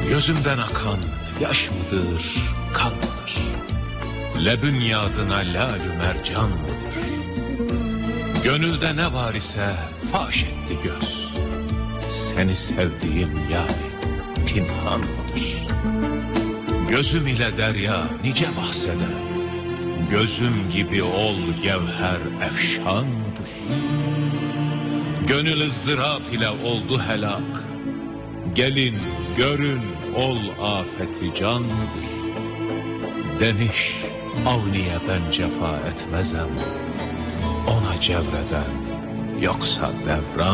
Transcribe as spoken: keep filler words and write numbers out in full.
Gözümden akan yaş mıdır, kan mıdır? Lebün yadına lalü mercan mıdır? Gönülde ne var ise faş etti göz. Seni sevdiğim yani pinhan mıdır? Gözüm ile derya nice bahseder. Gözüm gibi ol gevher efşan mıdır? Gönül ızdırap ile oldu helak. Gelin görün ol afeti can mıdır? Demiş Avniye ben cefa etmezem. Ona cevreden yoksa devran